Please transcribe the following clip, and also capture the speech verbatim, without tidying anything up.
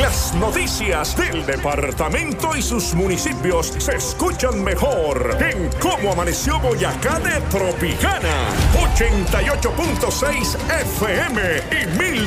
Las noticias del departamento y sus municipios se escuchan mejor en Cómo Amaneció Boyacá de Tropicana. ochenta y ocho punto seis F M y mil